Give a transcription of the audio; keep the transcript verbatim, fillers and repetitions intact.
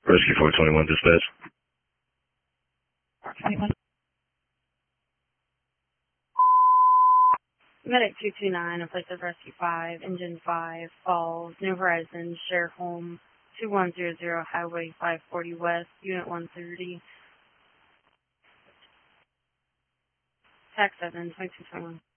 Rescue four twenty-one dispatch. twenty-one. Medic two two nine, in place of Rescue five, Engine five, Falls, New Horizons, share home, two one zero zero, Highway five forty West, Unit one thirty. Tax seven, twenty-two twenty-one.